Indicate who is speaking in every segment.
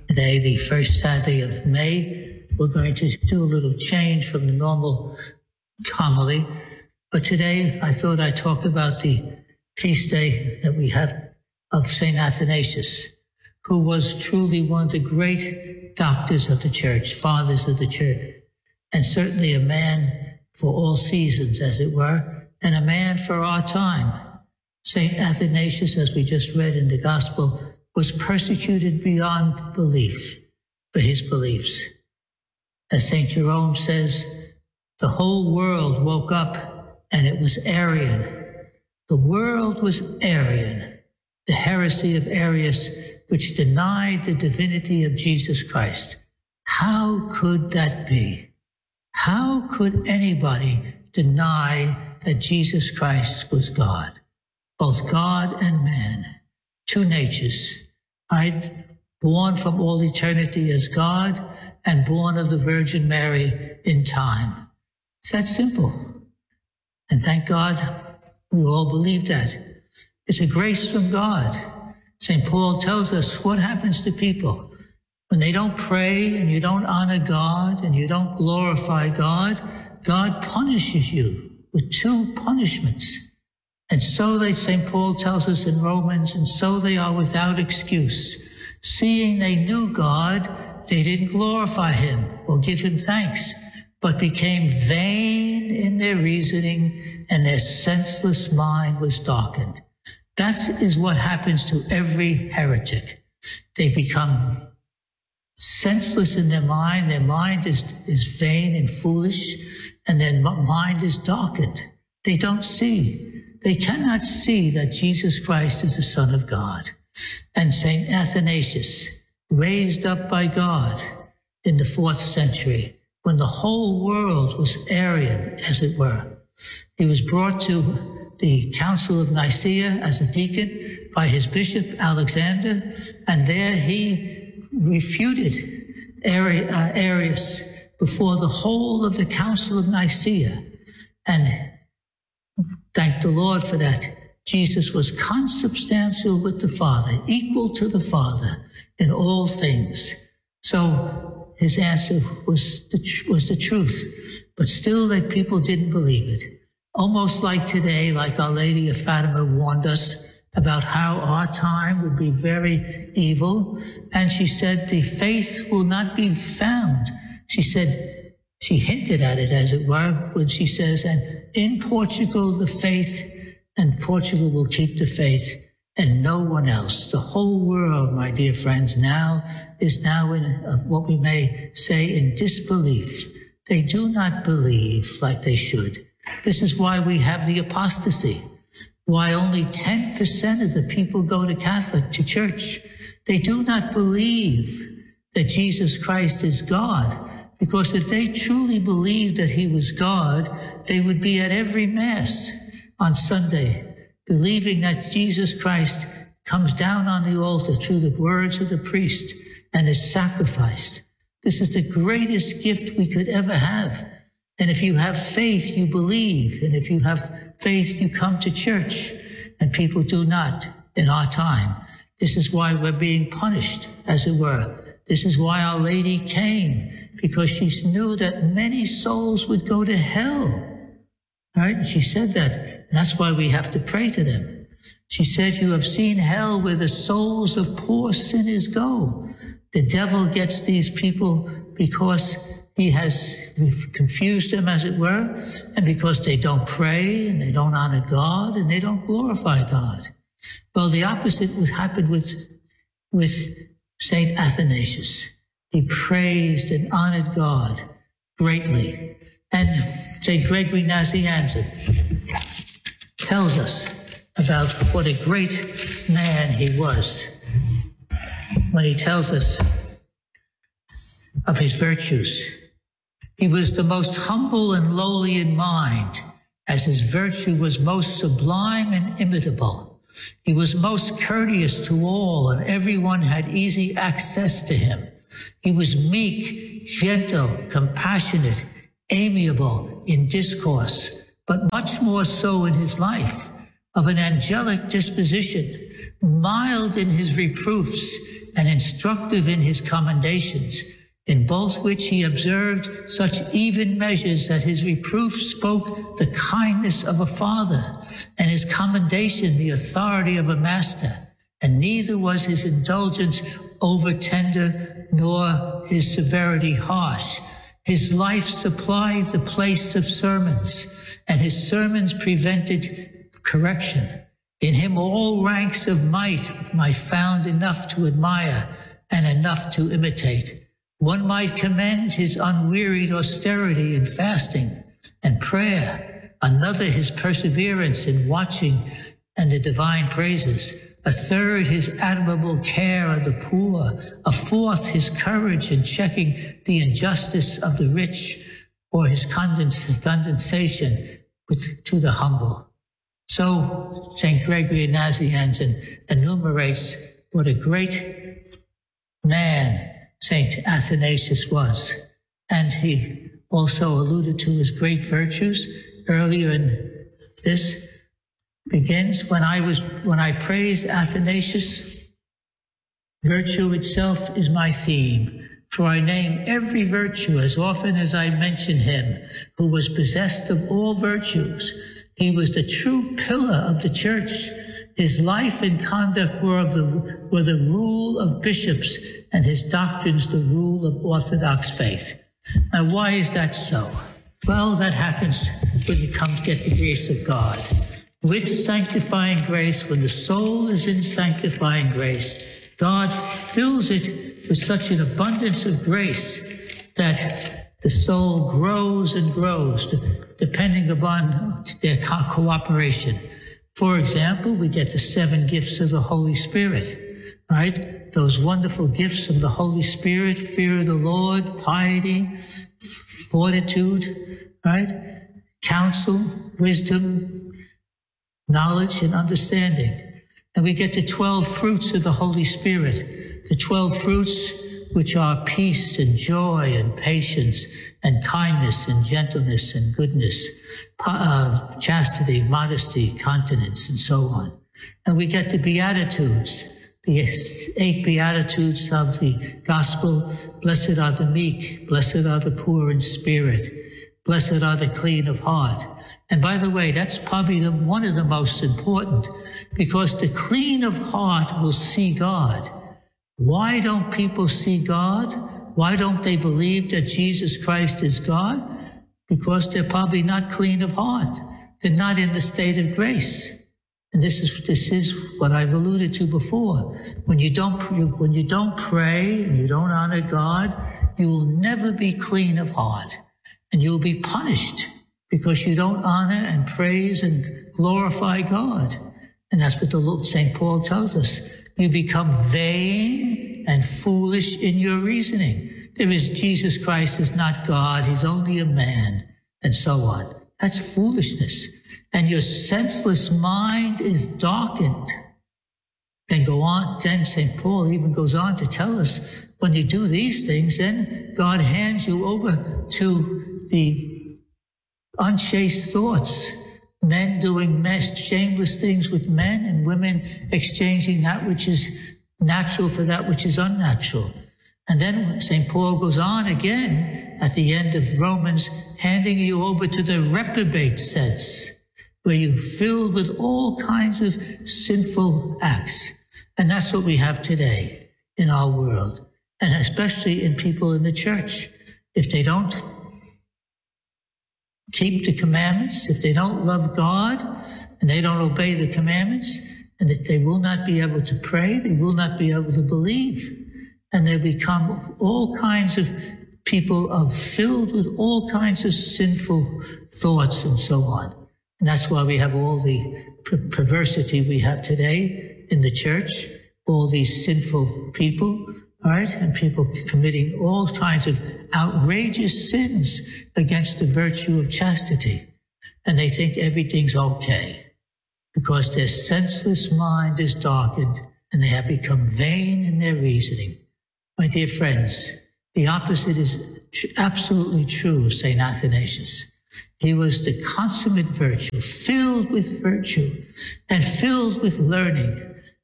Speaker 1: Today, the first Saturday of May, we're going to do a little change from the normal homily. But today, I thought I'd talk about the feast day that we have of St. Athanasius, who was truly one of the great doctors of the church, fathers of the church, and certainly a man for all seasons, as it were, and a man for our time. St. Athanasius, as we just read in the Gospel, was persecuted beyond belief for his beliefs. As St. Jerome says, the whole world woke up and it was Arian. The world was Arian, the heresy of Arius, which denied the divinity of Jesus Christ. How could that be? How could anybody deny that Jesus Christ was God, both God and man, two natures, right? Born from all eternity as God and born of the Virgin Mary in time. It's that simple. And thank God we all believe that. It's a grace from God. St. Paul tells us what happens to people when they don't pray and you don't honor God and you don't glorify God. God punishes you with two punishments. And so St. Paul tells us in Romans, and so they are without excuse. Seeing they knew God, they didn't glorify him or give him thanks, but became vain in their reasoning, and their senseless mind was darkened. That is what happens to every heretic. They become senseless in their mind. Their mind is vain and foolish, and their mind is darkened. They don't see. They cannot see that Jesus Christ is the Son of God. And St. Athanasius, raised up by God in the 4th century, when the whole world was Arian, as it were, he was brought to the Council of Nicaea as a deacon by his bishop, Alexander, and there he refuted Arius before the whole of the Council of Nicaea. And thank the Lord for that. Jesus was consubstantial with the Father, equal to the Father in all things. So his answer was the truth, but still that people didn't believe it. Almost like today, like Our Lady of Fatima warned us about how our time would be very evil. And she said, the faith will not be found. She said, she hinted at it, as it were, when she says, and in Portugal, the faith, and Portugal will keep the faith, and no one else. The whole world, my dear friends, is now in what we may say in disbelief. They do not believe like they should. This is why we have the apostasy, why only 10% of the people go to church. They do not believe that Jesus Christ is God, because if they truly believed that he was God, they would be at every Mass on Sunday, believing that Jesus Christ comes down on the altar through the words of the priest and is sacrificed. This is the greatest gift we could ever have. And if you have faith, you believe. And if you have faith, you come to church. And people do not in our time. This is why we're being punished, as it were. This is why Our Lady came, because she knew that many souls would go to hell. Right? And she said that. And that's why we have to pray to them. She said, you have seen hell where the souls of poor sinners go. The devil gets these people because he has confused them, as it were, and because they don't pray and they don't honor God and they don't glorify God. Well, the opposite would happen with St. Athanasius. He praised and honored God greatly. And St. Gregory Nazianzen tells us about what a great man he was when he tells us of his virtues. He was the most humble and lowly in mind, as his virtue was most sublime and imitable. He was most courteous to all, and everyone had easy access to him. He was meek, gentle, compassionate, amiable in discourse, but much more so in his life, of an angelic disposition, mild in his reproofs, and instructive in his commendations, in both which he observed such even measures that his reproof spoke the kindness of a father, and his commendation the authority of a master. And neither was his indulgence over tender, nor his severity harsh. His life supplied the place of sermons, and his sermons prevented correction. In him all ranks of might found enough to admire and enough to imitate. One might commend his unwearied austerity in fasting and prayer, another his perseverance in watching and the divine praises, a third his admirable care of the poor, a fourth his courage in checking the injustice of the rich, or his condescension to the humble. So St. Gregory of Nazianzen enumerates what a great man St. Athanasius was. And he also alluded to his great virtues earlier in this. Begins when I praised Athanasius, virtue itself is my theme, for I name every virtue as often as I mention him, who was possessed of all virtues. He was the true pillar of the church. His life and conduct were the rule of bishops, and his doctrines the rule of orthodox faith. Now, why is that so? Well, that happens when you come to get the grace of God. With sanctifying grace, when the soul is in sanctifying grace, God fills it with such an abundance of grace that the soul grows and grows, depending upon their cooperation. For example, we get the 7 gifts of the Holy Spirit, right? Those wonderful gifts of the Holy Spirit: fear of the Lord, piety, fortitude, right? Counsel, wisdom, knowledge, and understanding. And we get the 12 fruits of the Holy Spirit, the 12 fruits which are peace and joy and patience and kindness and gentleness and goodness, chastity, modesty, continence, and so on. And we get the Beatitudes, the 8 Beatitudes of the Gospel. Blessed are the meek, blessed are the poor in spirit, blessed are the clean of heart. And by the way, that's probably one of the most important, because the clean of heart will see God. Why don't people see God? Why don't they believe that Jesus Christ is God? Because they're probably not clean of heart. They're not in the state of grace. And this is what I've alluded to before. When you don't pray and you don't honor God, you will never be clean of heart, and you'll be punished because you don't honor and praise and glorify God. And that's what the Lord, St. Paul tells us. You become vain and foolish in your reasoning. Jesus Christ is not God. He's only a man, and so on. That's foolishness. And your senseless mind is darkened. Then St. Paul even goes on to tell us, when you do these things, then God hands you over to the unchaste thoughts, men doing shameless things with men, and women exchanging that which is natural for that which is unnatural. And then St. Paul goes on again at the end of Romans, handing you over to the reprobate sense, where you're filled with all kinds of sinful acts. And that's what we have today in our world, and especially in people in the church. If they don't keep the commandments, if they don't love God and they don't obey the commandments, and that they will not be able to pray, they will not be able to believe, and they become all kinds of people filled with all kinds of sinful thoughts and so on. And that's why we have all the perversity we have today in the church, all these sinful people, right? And people committing all kinds of outrageous sins against the virtue of chastity. And they think everything's okay because their senseless mind is darkened and they have become vain in their reasoning. My dear friends, the opposite is absolutely true of St. Athanasius. He was the consummate virtue, filled with virtue and filled with learning,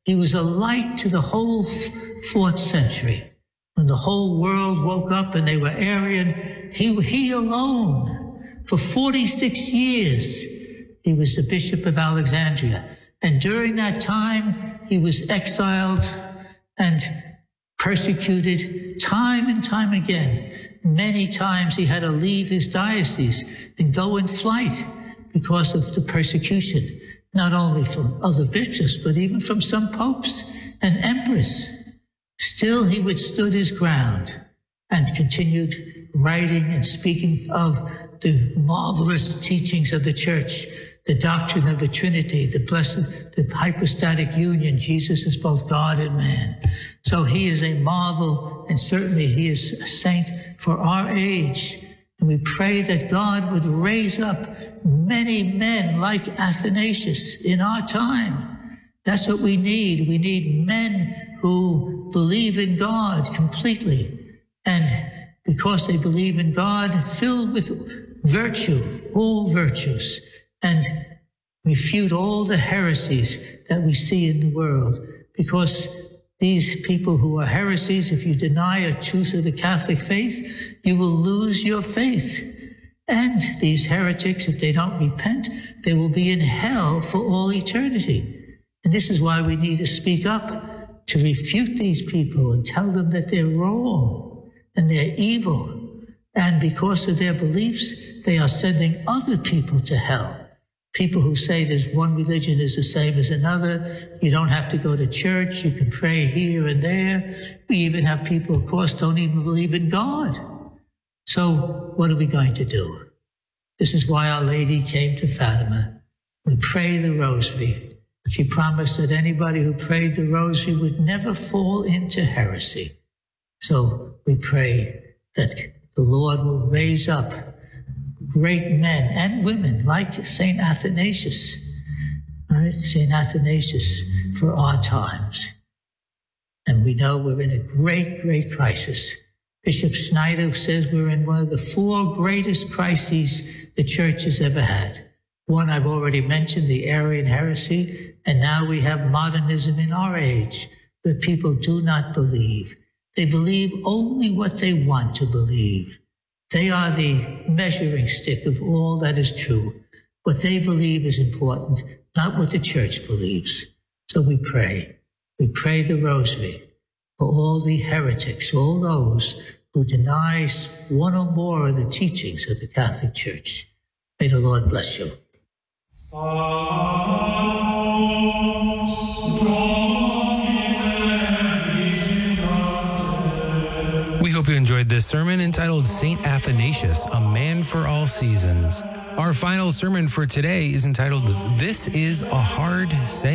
Speaker 1: He was a light to the whole 4th century. When the whole world woke up and they were Arian, he alone, for 46 years, he was the Bishop of Alexandria. And during that time, he was exiled and persecuted time and time again. Many times he had to leave his diocese and go in flight because of the persecution, not only from other bishops, but even from some popes and emperors. Still, he withstood his ground and continued writing and speaking of the marvelous teachings of the church, the doctrine of the Trinity, the hypostatic union. Jesus is both God and man. So he is a marvel, and certainly he is a saint for our age. And we pray that God would raise up many men like Athanasius in our time. That's what we need. We need men who believe in God completely, and because they believe in God, filled with virtue, all virtues, and refute all the heresies that we see in the world. Because these people who are heresies, if you deny a truth of the Catholic faith, you will lose your faith. And these heretics, if they don't repent, they will be in hell for all eternity. And this is why we need to speak up to refute these people and tell them that they're wrong and they're evil. And because of their beliefs, they are sending other people to hell. People who say there's one religion is the same as another. You don't have to go to church. You can pray here and there. We even have people, of course, don't even believe in God. So what are we going to do? This is why Our Lady came to Fatima. We pray the rosary. She promised that anybody who prayed the rosary would never fall into heresy. So we pray that the Lord will raise up great men and women like St. Athanasius, right? St. Athanasius for our times. And we know we're in a great, great crisis. Bishop Schneider says we're in one of the 4 greatest crises the church has ever had. One I've already mentioned, the Arian heresy, and now we have modernism in our age, where people do not believe. They believe only what they want to believe. They are the measuring stick of all that is true. What they believe is important, not what the church believes. So we pray. We pray the rosary for all the heretics, all those who deny one or more of the teachings of the Catholic Church. May the Lord bless you.
Speaker 2: We hope you enjoyed this sermon entitled St. Athanasius, a Man for All Seasons. Our final sermon for today is entitled, This is a Hard Saying.